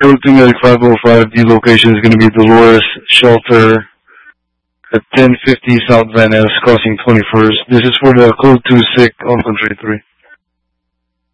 code 29505, the location is going to be Dolores Shelter at 1050 South Van Ness, crossing 21st. This is for the code 2 SIC on country 3.